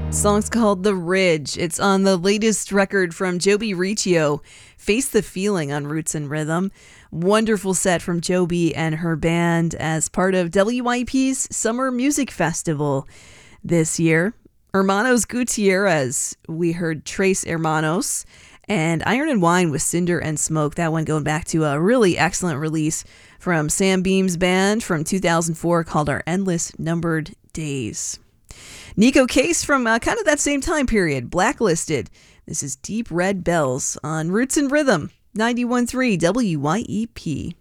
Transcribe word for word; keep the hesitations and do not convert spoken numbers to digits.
Song's called The Ridge. It's on the latest record from Joby Riccio, Face the Feeling on Roots and Rhythm. Wonderful set from Joby and her band as part of W I P's Summer Music Festival this year. Hermanos Gutierrez, we heard Trace Hermanos, and Iron and Wine with Cinder and Smoke. That one going back to a really excellent release from Sam Beam's band from two thousand four called Our Endless Numbered Days. Nico Case from uh, kind of that same time period, Blacklisted. This is Deep Red Bells on Roots and Rhythm, ninety-one point three W Y E P.